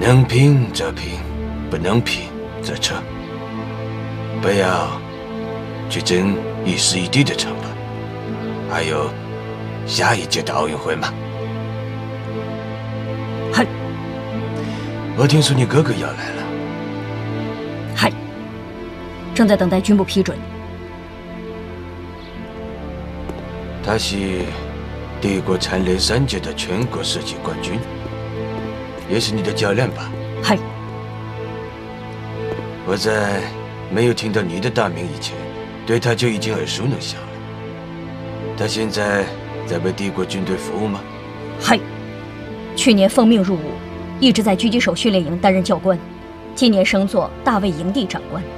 能拼则拼，不能拼则撤，不要去争一时一地的成本。还有下一届的奥运会吗？ 嗨， 我听说你哥哥要来了。 嗨，正在等待军部批准。 他是帝国蝉联3届的全国射击冠军，也是你的教练吧？ 嗨。 我在没有听到你的大名以前，对他就已经耳熟能详了。他现在在为帝国军队服务吗？ 嗨，去年奉命入伍，一直在狙击手训练营担任教官，今年升做大卫营地长官。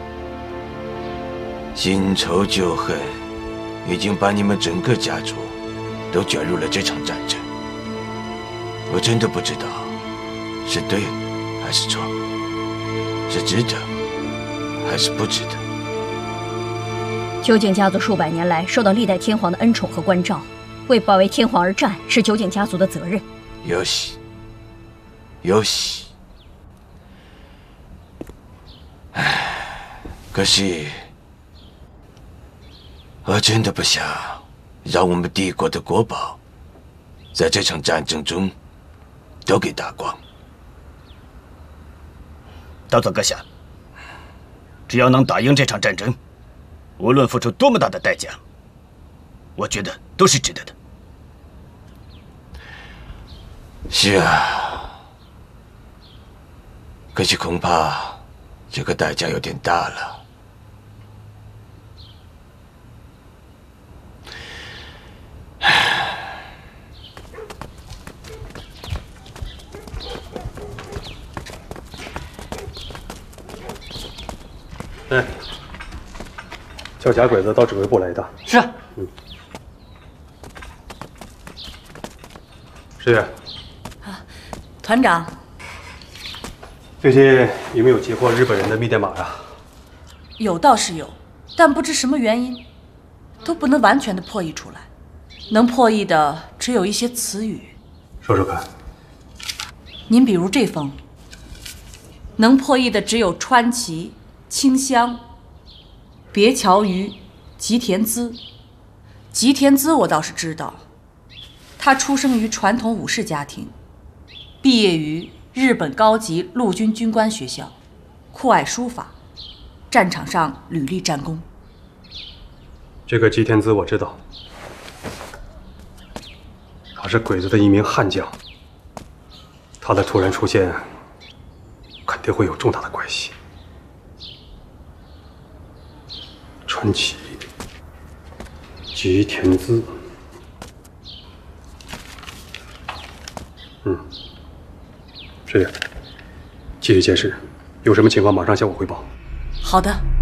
新仇旧恨已经把你们整个家族都卷入了这场战争。我真的不知道是对还是错，是值得还是不值得。 酒井家族数百年来受到历代天皇的恩宠和关照，为保卫天皇而战是酒井家族的责任。 有喜，有喜。唉，可是我真的不想让我们帝国的国宝在这场战争中都给打光。 道佐阁下，只要能打赢这场战争，无论付出多么大的代价，我觉得都是值得的。 是啊，可是恐怕这个代价有点大了。 哎，叫假鬼子到指挥部来一趟。 是。 石野， 团长， 最近有没有截获日本人的密电码呀？ 有倒是有，但不知什么原因，都不能完全的破译出来。能破译的只有一些词语。 说说看。 您比如这封，能破译的只有川崎、清香、别桥鱼、吉田滋。吉田滋我倒是知道，他出生于传统武士家庭，毕业于日本高级陆军军官学校，酷爱书法，战场上屡立战功。 这个吉田滋我知道，他是鬼子的一名悍将，他的突然出现肯定会有重大的关系。川崎、吉田滋，师爷，继续监视，有什么情况马上向我汇报。 好的。